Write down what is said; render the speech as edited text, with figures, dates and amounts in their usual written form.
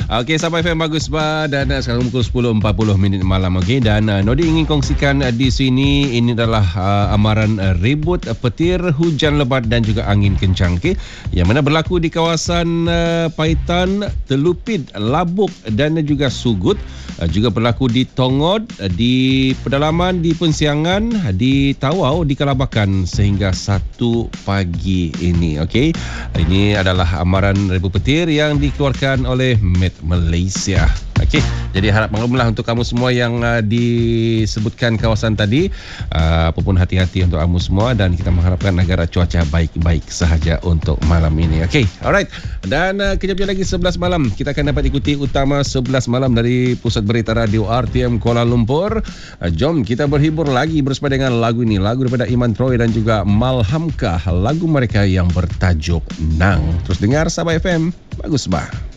Okey, Sabah FM bagus bah, dan sekarang pukul 10.40 malam. Okey, dan Nodi ingin kongsikan di sini ini adalah amaran ribut petir, hujan lebat dan juga angin kencang. Okey, yang mana berlaku di kawasan Paitan, Telupit, Labuk dan juga Sugut. Juga berlaku di Tongod, di Pedalaman, di Pensiangan, di Tawau, di Kalabakan sehingga 1 pagi ini. Okey, ini adalah amaran ribut petir yang dikeluarkan oleh Met Malaysia. Okey, jadi harap maklumlah untuk kamu semua yang disebutkan kawasan tadi. Apa pun hati-hati untuk kamu semua dan kita mengharapkan agar cuaca baik-baik sahaja untuk malam ini. Okey, alright. Dan kejap lagi 11 malam kita akan dapat ikuti utama 11 malam dari Pusat Berita Radio RTM Kuala Lumpur. Jom kita berhibur lagi bersama dengan lagu ini, lagu daripada Iman Troy dan juga Malhamkah, lagu mereka yang bertajuk Nang. Terus dengar Sabah FM, bagus bah.